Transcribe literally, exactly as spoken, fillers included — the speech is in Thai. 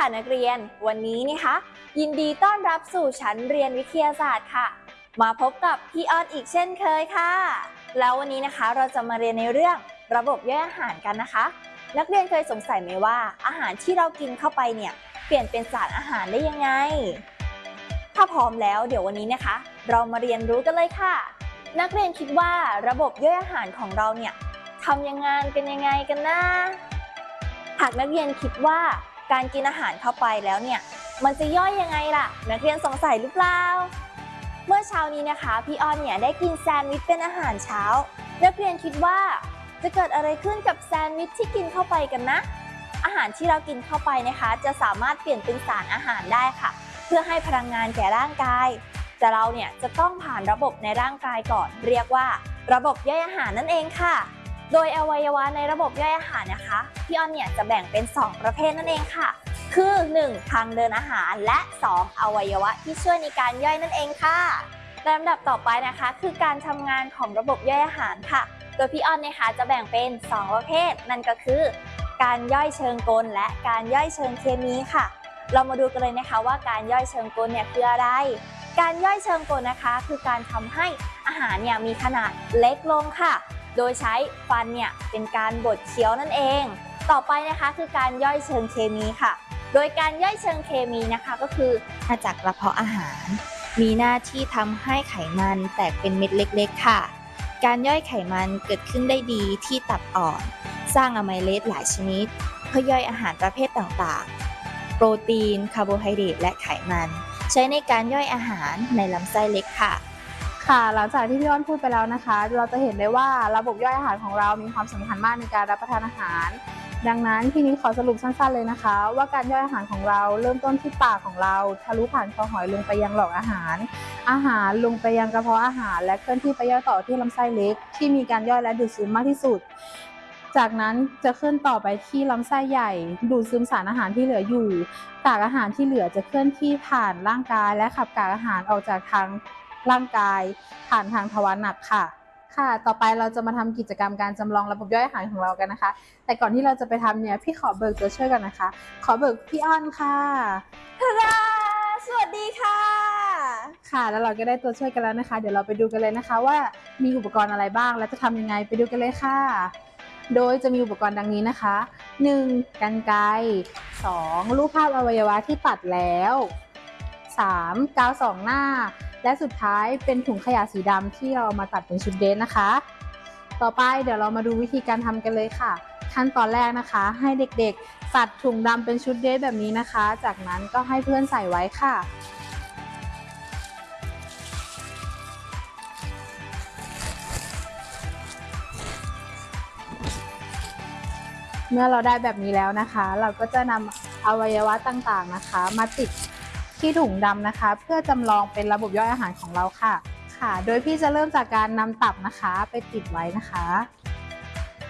นักเรียนวันนี้นะคะยินดีต้อนรับสู่ชั้นเรียนวิทยาศาสตร์ค่ะมาพบกับพี่ออนอีกเช่นเคยค่ะแล้ววันนี้นะคะเราจะมาเรียนในเรื่องระบบย่อยอาหารกันนะคะนักเรียนเคยสงสัยไหมว่าอาหารที่เรากินเข้าไปเนี่ยเปลี่ยนเป็นสารอาหารได้ยังไงถ้าพร้อมแล้วเดี๋ยววันนี้นะคะเรามาเรียนรู้กันเลยค่ะนักเรียนคิดว่าระบบย่อยอาหารของเราเนี่ยทำยังไงกันยังไงกันนะหากนักเรียนคิดว่าการกินอาหารเข้าไปแล้วเนี่ยมันจะย่อยยังไงล่ะนักเรียนสงสัยหรือเปล่าเมื่อเช้านี้นะคะพี่ออนเนี่ยได้กินแซนด์วิชเป็นอาหารเช้านักเรียนคิดว่าจะเกิดอะไรขึ้นกับแซนด์วิชที่กินเข้าไปกันนะอาหารที่เรากินเข้าไปนะคะจะสามารถเปลี่ยนเป็นสารอาหารได้ค่ะเพื่อให้พลังงานแก่ร่างกายแต่เราเนี่ยจะต้องผ่านระบบในร่างกายก่อนเรียกว่าระบบย่อยอาหารนั่นเองค่ะโดยอวัยวะในระบบย่อยอาหารนะคะพี่ออนเนี่ยจะแบ่งเป็นสองประเภทนั่นเองค่ะคือหนึ่งทางเดินอาหารและสองอวัยวะที่ช่วยในการย่อยนั่นเองค่ะลำดับต่อไปนะคะคือการทำงานของระบบย่อยอาหารค่ะโดยพี่ออนนะคะจะแบ่งเป็นสองประเภทนั่นก็คือการย่อยเชิงกลและการย่อยเชิงเคมีค่ะเรามาดูกันเลยนะคะว่าการย่อยเชิงกลเนี่ยคืออะไรการย่อยเชิงกลนะคะคือการทำให้อาหารเนี่ยมีขนาดเล็กลงค่ะโดยใช้ฟันเนี่ยเป็นการบดเคี้ยวนั่นเองต่อไปนะคะคือการย่อยเชิงเคมีค่ะโดยการย่อยเชิงเคมีนะคะก็คือมาจากกระเพาะอาหารมีหน้าที่ทำให้ไขมันแตกเป็นเม็ดเล็กๆค่ะการย่อยไขมันเกิดขึ้นได้ดีที่ตับอ่อนสร้างอะไมเลสหลายชนิดเพื่อย่อยอาหารประเภทต่างๆโปรตีนคาร์โบไฮเดรตและไขมันใช้ในการย่อยอาหารในลำไส้เล็กค่ะค่ะหลังจากที่พี่อ้อนพูดไปแล้วนะคะเราจะเห็นได้ว่าระบบย่อยอาหารของเรามีความสำคัญมากในการรับประทานอาหารดังนั้นพี่นี้ขอสรุปสั้นๆเลยนะคะว่าการย่อยอาหารของเราเริ่มต้นที่ปากของเราทะลุผ่านคอหอยลงไปยังหลอดอาหารอาหารลงไปยังกระเพาะอาหารและเคลื่อนที่ไปย่อยต่อที่ลำไส้เล็กที่มีการย่อยและดูดซึมมากที่สุดจากนั้นจะเคลื่อนต่อไปที่ลำไส้ใหญ่ดูดซึมสารอาหารที่เหลืออยู่กากอาหารที่เหลือจะเคลื่อนที่ผ่านร่างกายและขับกากอาหารออกจากทางร่างกายผ่านทางทวารหนักค่ะค่ะต่อไปเราจะมาทำกิจกรรมการจำลองระบบย่อยอาหารของเรากันนะคะแต่ก่อนที่เราจะไปทำเนี่ยพี่ขอเบิกตัวช่วยกันนะคะขอเบิกพี่อ้อนค่ะทาราสวัสดีค่ะค่ะแล้วเราก็ได้ตัวช่วยกันแล้วนะคะเดี๋ยวเราไปดูกันเลยนะคะว่ามีอุปกรณ์อะไรบ้างและจะทำยังไงไปดูกันเลยค่ะโดยจะมีอุปกรณ์ดังนี้นะคะหนึ่งกรรไกรสองรูปภาพอวัยวะที่ตัดแล้วสามกาวสองหน้าและสุดท้ายเป็นถุงขยะสีดำที่เราเอามาตัดเป็นชุดเดรสนะคะต่อไปเดี๋ยวเรามาดูวิธีการทำกันเลยค่ะขั้นตอนแรกนะคะให้เด็กๆตัดถุงดำเป็นชุดเดรสแบบนี้นะคะจากนั้นก็ให้เพื่อนใส่ไว้ค่ะเมื่อเราได้แบบนี้แล้วนะคะเราก็จะนำอวัยวะต่างๆนะคะมาติดที่ถุงดำนะคะเพื่อจำลองเป็นระบบย่อยอาหารของเราค่ะค่ะโดยพี่จะเริ่มจากการนำตับนะคะไปติดไว้นะคะ